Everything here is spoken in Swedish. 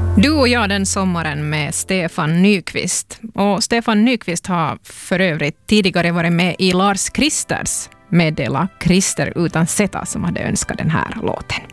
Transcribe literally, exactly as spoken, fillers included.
Du och jag den sommaren med Stefan Nyqvist. Och Stefan Nyqvist har för övrigt tidigare varit med i Lars Kristers Meddela Krister utan Z som hade önskat den här låten.